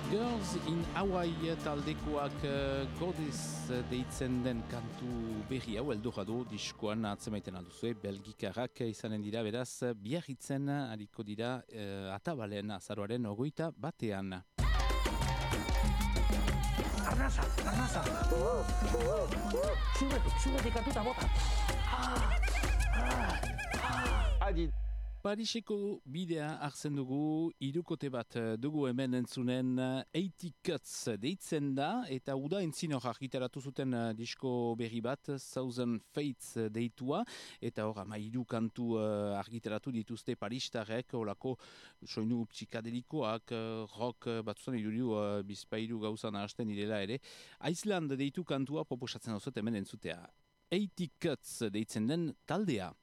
Girls in Hawaii taldekoak Goddess deitzen den kantu berri hau eldora du diskoan atzemaiten alduzue belgikarrak izanen dira beraz biarritzen hariko dira atabalen azaroaren 21. Arnasa! Zurretik hartuta bota! Adi! Pariseko bidea hartzen dugu, hirukote bat dugu hemen entzunen 80 Cuts deitzen da, eta uda entzin hor argitaratu zuten disko berri bat, Thousand Fates deitua, eta hor ama hiru kantu argitaratu dituzte paristarrek, horako soinu psikadelikoak, rock batzuzen iduriu bizpairu gauzan hasten direla ere. Iceland deitu kantua proposatzen duzut hemen entzutea. 80 Cuts deitzen den taldea.